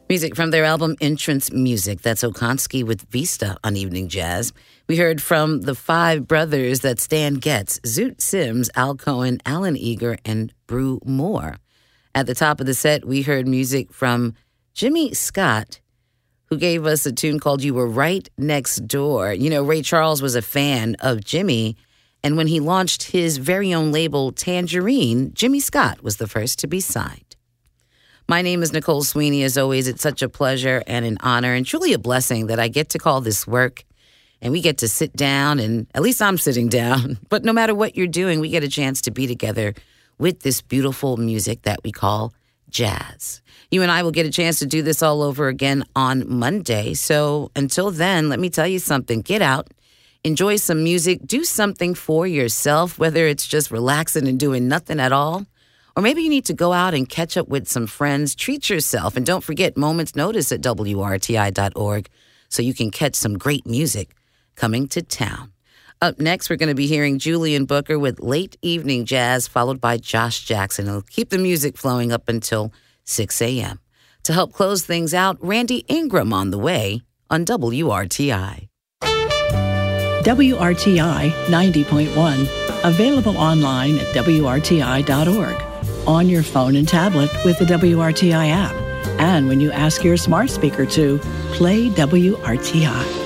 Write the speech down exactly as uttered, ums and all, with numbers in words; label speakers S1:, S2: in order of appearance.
S1: Music from their album Entrance Music. That's Okonski with Vista on Evening Jazz. We heard from the five brothers that Stan Getz, Zoot Sims, Al Cohen, Alan Eager, and Brew Moore. At the top of the set, we heard music from Jimmy Scott, who gave us a tune called You Were Right Next Door. You know, Ray Charles was a fan of Jimmy, and when he launched his very own label, Tangerine, Jimmy Scott was the first to be signed. My name is Nicole Sweeney. As always, it's such a pleasure and an honor and truly a blessing that I get to call this work and we get to sit down, and at least I'm sitting down. But no matter what you're doing, we get a chance to be together with this beautiful music that we call jazz. You and I will get a chance to do this all over again on Monday. So until then, let me tell you something. Get out, enjoy some music, do something for yourself, whether it's just relaxing and doing nothing at all. Or maybe you need to go out and catch up with some friends. Treat yourself. And don't forget Moments Notice at W R T I dot org so you can catch some great music coming to town. Up next, we're going to be hearing Julian Booker with Late Evening Jazz, followed by Josh Jackson. It'll keep the music flowing up until six a.m. To help close things out, Randy Ingram on the way on W R T I.
S2: W R T I ninety point one, available online at W R T I dot org. On your phone and tablet with the W R T I app. And when you ask your smart speaker to play W R T I.